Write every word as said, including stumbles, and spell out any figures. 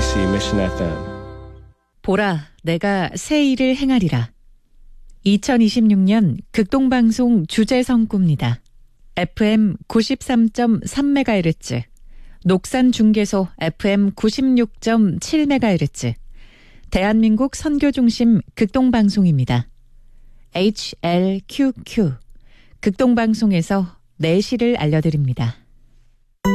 케이비씨 Mission 에프엠. 보라, 내가 새 일을 행하리라. 이천이십육 년 극동방송 주제성 꿈입니다. 에프엠 구십삼 점 삼 메가헤르츠, 녹산 중계소 에프엠 구십육 점 칠 메가헤르츠, 대한민국 선교중심 극동방송입니다. 에이치엘큐큐, 극동방송에서 내시를 알려드립니다.